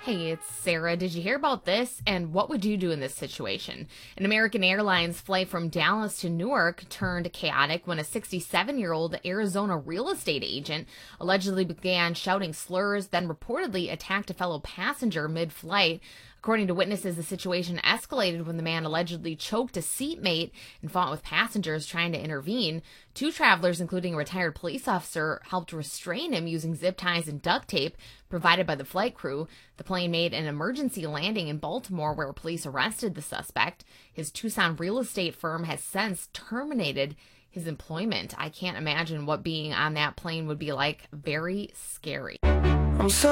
Hey, it's Sarah. Did you hear about this? And what would you do in this situation? An American Airlines flight from Dallas to Newark turned chaotic when a 67-year-old Arizona real estate agent allegedly began shouting slurs, then reportedly attacked a fellow passenger mid-flight. According to witnesses, the situation escalated when the man allegedly choked a seatmate and fought with passengers trying to intervene. Two travelers, including a retired police officer, helped restrain him using zip ties and duct tape provided by the flight crew. The plane made an emergency landing in Baltimore where police arrested the suspect. His Tucson real estate firm has since terminated his employment. I can't imagine what being on that plane would be like. Very scary. I'm so